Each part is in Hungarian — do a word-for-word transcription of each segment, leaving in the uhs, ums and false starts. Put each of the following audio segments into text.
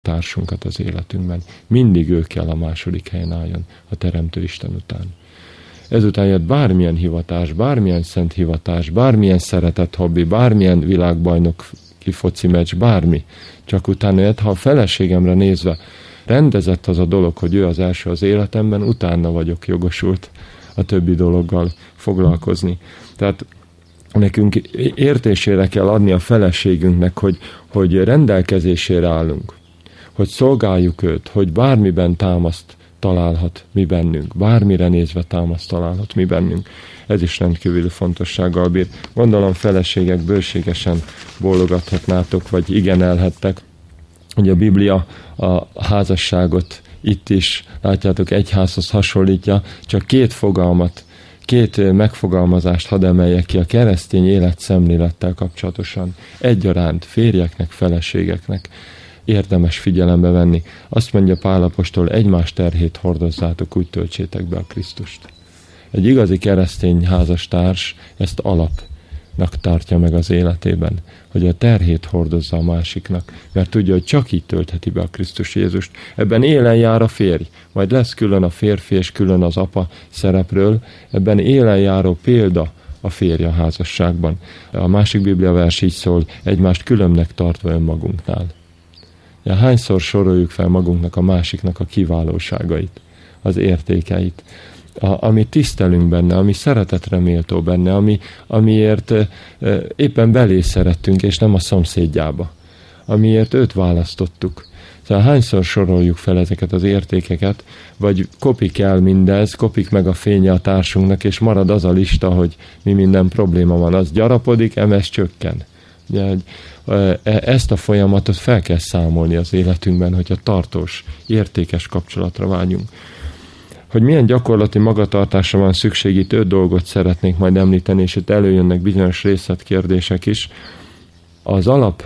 társunkat az életünkben. Mindig ő kell a második helyen álljon a Teremtő Isten után. Ezután jött bármilyen hivatás, bármilyen szent hivatás, bármilyen szeretett hobbi, bármilyen világbajnok foci meccs, bármi. Csak utána jött, ha a feleségemre nézve rendezett az a dolog, hogy ő az első az életemben, utána vagyok jogosult a többi dologgal foglalkozni. Tehát nekünk értésére kell adni a feleségünknek, hogy, hogy rendelkezésére állunk, hogy szolgáljuk őt, hogy bármiben támaszt találhat mi bennünk, bármire nézve támaszt találhat mi bennünk. Ez is rendkívüli fontossággal bír. Gondolom feleségek bőségesen bólogathatnátok, vagy igenelhettek, hogy a Biblia a házasságot itt is, látjátok, egyházhoz hasonlítja, csak két fogalmat, két megfogalmazást hadd emeljek ki a keresztény életszemlélettel kapcsolatosan. Egyaránt férjeknek, feleségeknek érdemes figyelembe venni. Azt mondja Pál apostol, egymás terhét hordozzátok, úgy töltsétek be a Krisztust. Egy igazi keresztény házastárs ezt alapnak tartja meg az életében, hogy a terhét hordozza a másiknak, mert tudja, hogy csak így töltheti be a Krisztus Jézust. Ebben élen jár a férj, majd lesz külön a férfi és külön az apa szerepről, ebben élen járó példa a férj a házasságban. A másik bibliavers így szól, egymást különbnek tartva önmagunknál. Ja, hányszor soroljuk fel magunknak a másiknak a kiválóságait, az értékeit, a, ami tisztelünk benne, ami szeretetre méltó benne, ami, amiért e, éppen belé szerettünk, és nem a szomszédjába, amiért őt választottuk. Szóval hányszor soroljuk fel ezeket az értékeket, vagy kopik el mindez, kopik meg a fénye a társunknak, és marad az a lista, hogy mi minden probléma van, az gyarapodik, emez csökken. Ugye, ezt a folyamatot fel kell számolni az életünkben, hogyha tartós, értékes kapcsolatra vágyunk. Hogy milyen gyakorlati magatartásra van szükség, itt öt dolgot szeretnék majd említeni, és itt előjönnek bizonyos részletkérdések is. Az alap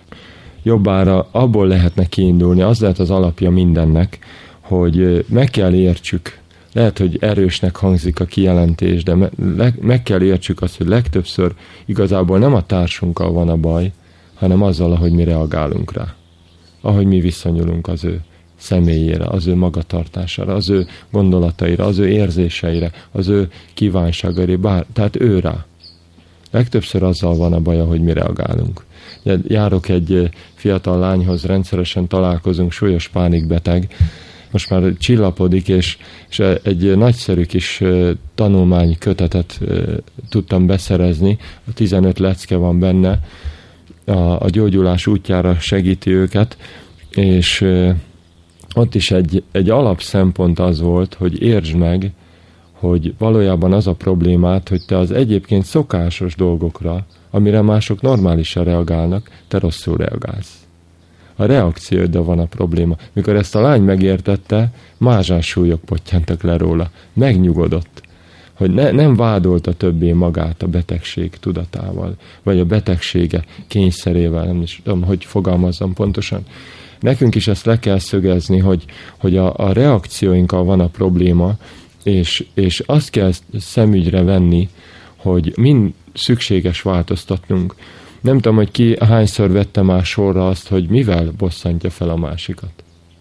jobbára abból lehetne kiindulni, az lehet az alapja mindennek, hogy meg kell értsük, lehet, hogy erősnek hangzik a kijelentés, de me- le- meg kell értsük azt, hogy legtöbbször igazából nem a társunkkal van a baj, hanem azzal, ahogy mi reagálunk rá. Ahogy mi viszonyulunk az ő személyére, az ő magatartására, az ő gondolataira, az ő érzéseire, az ő kívánságaira, bár, tehát ő rá. Legtöbbször azzal van a baj, hogy mi reagálunk. Járok egy fiatal lányhoz, rendszeresen találkozunk, súlyos pánikbeteg, most már csillapodik, és, és egy nagyszerű kis tanulmány kötetet tudtam beszerezni, a tizenöt lecke van benne, a, a gyógyulás útjára segíti őket, és ott is egy, egy alapszempont az volt, hogy értsd meg, hogy valójában az a problémát, hogy te az egyébként szokásos dolgokra, amire mások normálisan reagálnak, te rosszul reagálsz. A reakcióddal van a probléma. Mikor ezt a lány megértette, mázsás súlyok pottyantak le róla. Megnyugodott, hogy ne, nem vádolta többé magát a betegség tudatával, vagy a betegsége kényszerével, nem is tudom, hogy fogalmazzam pontosan. Nekünk is ezt le kell szögezni, hogy, hogy a, a reakcióinkkal van a probléma, és, és azt kell szemügyre venni, hogy mind szükséges változtatnunk. Nem tudom, hogy ki hányszor vette már sorra azt, hogy mivel bosszantja fel a másikat.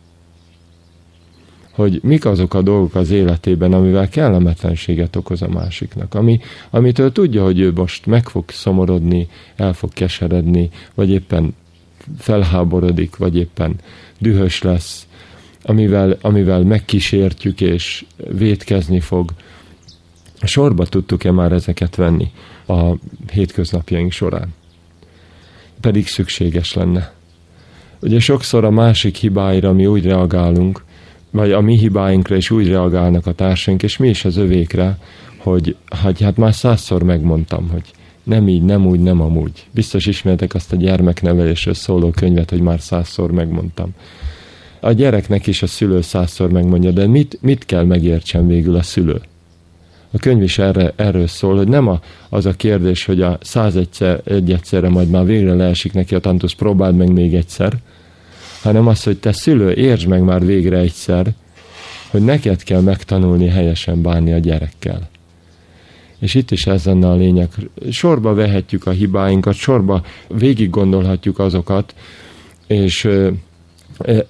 Hogy mik azok a dolgok az életében, amivel kellemetlenséget okoz a másiknak. Ami, amitől tudja, hogy ő most meg fog szomorodni, el fog keseredni, vagy éppen felháborodik, vagy éppen dühös lesz, amivel, amivel megkísértjük és vétkezni fog. Sorba tudtuk-e már ezeket venni a hétköznapjaink során? Pedig szükséges lenne. Ugye sokszor a másik hibáira mi úgy reagálunk, vagy a mi hibáinkra is úgy reagálnak a társaink, és mi is az övékre, hogy hát, hát már százszor megmondtam, hogy nem így, nem úgy, nem amúgy. Biztos ismertek azt a gyermeknevelésről szóló könyvet, hogy már százszor megmondtam. A gyereknek is a szülő százszor megmondja, de mit, mit kell megértsen végül a szülő? A könyv is erre, erről szól, hogy nem a, az a kérdés, hogy a százegyszer, egy egyszerre majd már végre leesik neki a tantusz, próbáld meg még egyszer, hanem az, hogy te szülő, értsd meg már végre egyszer, hogy neked kell megtanulni helyesen bánni a gyerekkel. És itt is ez lenne a lényeg. Sorba vehetjük a hibáinkat, sorba végig gondolhatjuk azokat, és